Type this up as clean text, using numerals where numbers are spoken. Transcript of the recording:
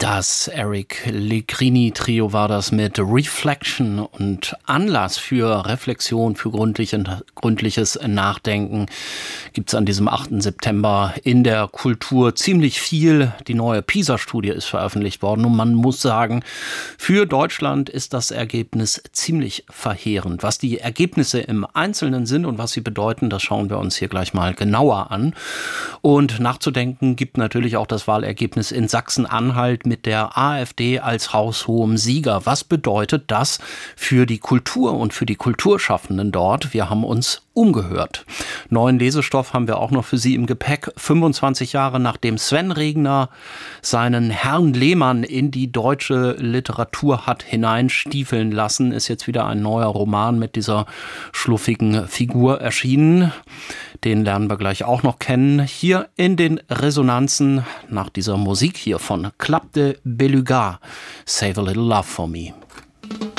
Das Eric Legrini-Trio war das mit Reflection, und Anlass für Reflexion, für gründliches Nachdenken gibt es an diesem 8. September in der Kultur ziemlich viel. Die neue PISA-Studie ist veröffentlicht worden und man muss sagen, für Deutschland ist das Ergebnis ziemlich verheerend. Was die Ergebnisse im Einzelnen sind und was sie bedeuten, das schauen wir uns hier gleich mal genauer an. Und nachzudenken gibt natürlich auch das Wahlergebnis in Sachsen-Anhalt mit der AfD als haushohem Sieger. Was bedeutet das für die Kultur und für die Kulturschaffenden dort? Wir haben uns umgehört. Neuen Lesestoff haben wir auch noch für Sie im Gepäck. 25 Jahre nachdem Sven Regner seinen Herrn Lehmann in die deutsche Literatur hat hineinstiefeln lassen, ist jetzt wieder ein neuer Roman mit dieser schluffigen Figur erschienen. Den lernen wir gleich auch noch kennen. Hier in den Resonanzen nach dieser Musik hier von Club de Beluga. Save a Little Love for Me.